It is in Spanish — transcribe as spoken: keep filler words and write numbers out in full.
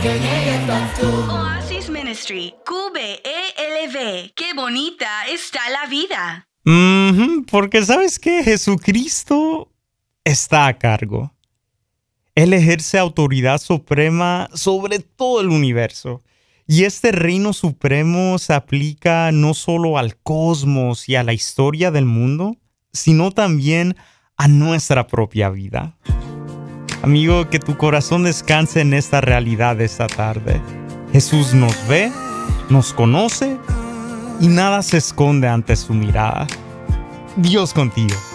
Oasis Ministry, Q B E L V. Qué bonita está la vida. Mm-hmm, porque ¿sabes qué? Jesucristo está a cargo. Él ejerce autoridad suprema sobre todo el universo. Y este reino supremo se aplica no solo al cosmos y a la historia del mundo, sino también a nuestra propia vida. Amigo, que tu corazón descanse en esta realidad esta tarde. Jesús nos ve, nos conoce y nada se esconde ante su mirada. Dios contigo.